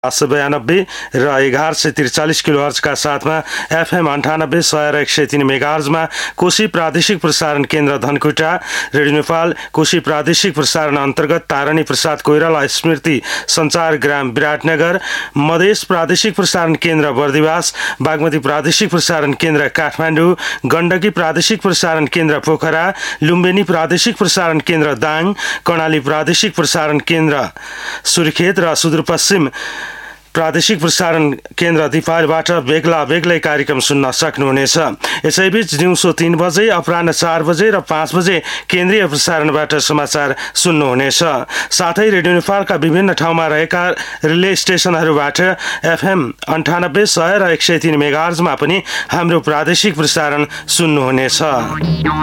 592 र 1143 किलोहर्जका साथमा FM 98 100 र 103 मेगाहर्जमा कोशी प्रादेशिक प्रसारण केन्द्र धनकुटा, रेडियो नेपाल कोशी प्रादेशिक प्रसारण अन्तर्गत तारणी प्रसाद कोइराला स्मृति सञ्चार ग्राम विराटनगर, मधेस प्रादेशिक प्रसारण केन्द्र बर्दिवास, बागमती प्रादेशिक प्रसारण केन्द्र काठमाडौँ, गण्डकी प्रादेशिक प्रसारण केन्द्र पोखरा, लुम्बिनी प्रादेशिक प्रसारण केन्द्र दाङ, कर्णाली प्रादेशिक प्रसारण केन्द्र सुर्खेत र सुदूरपश्चिम प्रादेशिक प्रसारण केन्द्र दिपालबाट बेग्लै कार्यक्रम सुन्न सक्नुहुनेछ। यसैबीच दिउँसो 3 बजे, अपराह्न 4 बजे र 5 बजे केन्द्रीय प्रसारणबाट समाचार सुन्नुहुनेछ। साथै रेडियो नेपालका विभिन्न ठाउँमा रहेका रिले स्टेशनहरूबाट FM 98 100 र 103 मेगाहर्जमा पनि हाम्रो प्रादेशिक प्रसारण सुन्नुहुनेछ।